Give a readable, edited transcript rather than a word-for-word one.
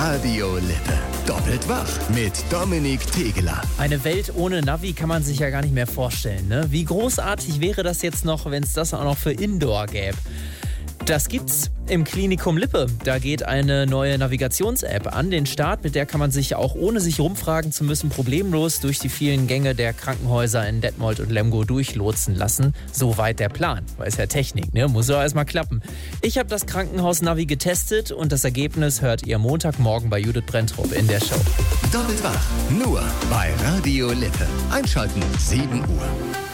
Radio Lippe. Doppelt wach mit Dominik Tegeler. Eine Welt ohne Navi kann man sich ja gar nicht mehr vorstellen, ne? Wie großartig wäre das jetzt noch, wenn es das auch noch für Indoor gäbe? Das gibt's im Klinikum Lippe. Da geht eine neue Navigations-App an den Start, mit der kann man sich auch ohne sich rumfragen zu müssen problemlos durch die vielen Gänge der Krankenhäuser in Detmold und Lemgo durchlotsen lassen. Soweit der Plan. Weil es ja Technik, ne? Muss doch erstmal klappen. Ich habe das Krankenhaus-Navi getestet und das Ergebnis hört ihr Montagmorgen bei Judith Brenntrup in der Show. Doppelt wach, nur bei Radio Lippe. Einschalten, 7 Uhr.